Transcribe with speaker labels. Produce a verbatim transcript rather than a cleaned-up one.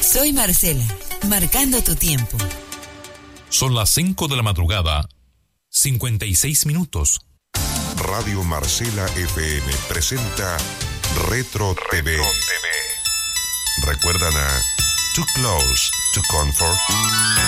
Speaker 1: Soy Marcela, marcando tu tiempo.
Speaker 2: Son las cinco de la madrugada, cincuenta y seis minutos.
Speaker 3: Radio Marcela F M presenta Retro T V. ¿Recuerdan a Too Close to Comfort?